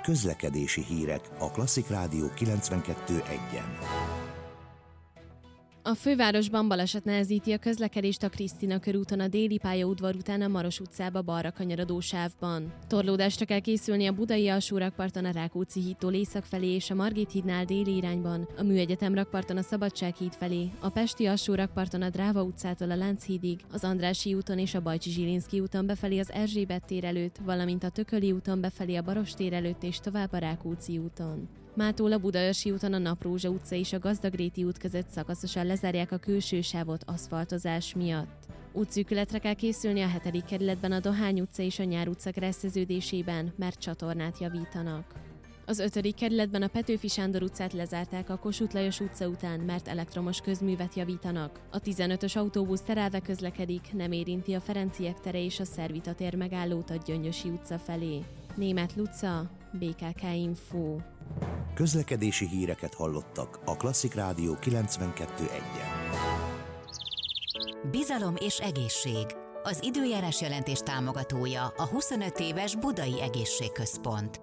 Közlekedési hírek a Klasszik Rádió 92.1-en. A fővárosban baleset nehezíti a közlekedést a Krisztina körúton a déli pályaudvar után a Maros utcába balra kanyarodó sávban. Torlódásra kell készülni a budai alsórakparton a Rákóczi hídtól észak felé és a Margit hídnál déli irányban, a Műegyetem rakparton a Szabadság híd felé, a Pesti alsórakparton a Dráva utcától a Lánchídig, az Andrássy úton és a Bajcsy-Zsilinszky úton befelé az Erzsébet tér előtt, valamint a Tököli úton befelé a Baross tér előtt és tovább a Rákóczi úton. Mától a Budaörsi úton a Naprózsa utca és a Gazdagréti út között szakaszosan lezárják a külső sávot aszfaltozás miatt. Útszűkületre kell készülni a 7. kerületben a Dohány utca és a Nyár utca kereszteződésében, mert csatornát javítanak. Az 5. kerületben a Petőfi Sándor utcát lezárták a Kossuth Lajos utca után, mert elektromos közművet javítanak. A 15-ös autóbusz terelve közlekedik, nem érinti a Ferenciek tere és a Szervita tér megállót a Gyöngyösi utca felé. Németh Luca, BKK Info. Közlekedési híreket hallottak a Klasszik Rádió 92.1-en. Bizalom és egészség. Az időjárás jelentés támogatója a 25 éves Budai Egészségközpont.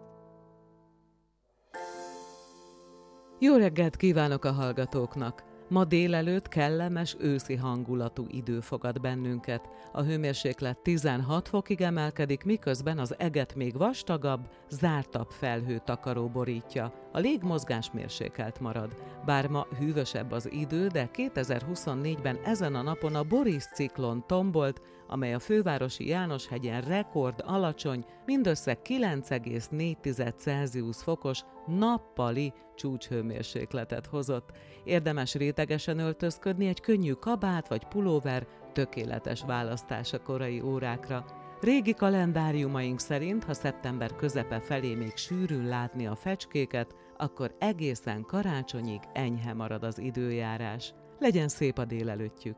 Jó reggelt kívánok a hallgatóknak! Ma délelőtt kellemes őszi hangulatú idő fogad bennünket. A hőmérséklet 16 fokig emelkedik, miközben az eget még vastagabb, zártabb felhőtakaró borítja. A légmozgás mérsékelt marad. Bár ma hűvösebb az idő, de 2024-ben ezen a napon a Boris ciklon tombolt, amely a fővárosi Jánoshegyen rekord alacsony, mindössze 9,4 Celsius fokos nappali csúcshőmérsékletet hozott. Érdemes rétegesen öltözködni, egy könnyű kabát vagy pulóver tökéletes választás a korai órákra. Régi kalendáriumaink szerint, ha szeptember közepe felé még sűrűn látni a fecskéket, akkor egészen karácsonyig enyhe marad az időjárás. Legyen szép a délelőttjük!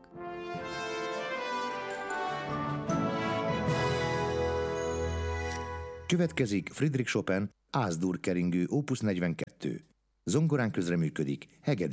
Következik Friedrich Chopin Ás-Dur keringő Opus 42. Zongorán közreműködik Hegedű